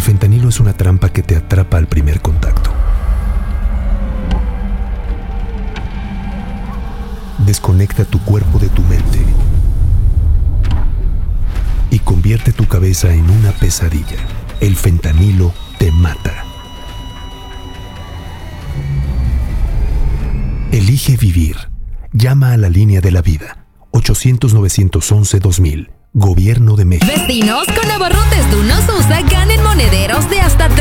fentanilo es una trampa que te atrapa al primer contacto. Desconecta tu cuerpo de tu mente y convierte tu cabeza en una pesadilla. El fentanilo te mata. Elige vivir. Llama a la línea de la vida. 800-911-2000. Gobierno de México. Vecinos con abarrotes de Unosusa ganen monederos de hasta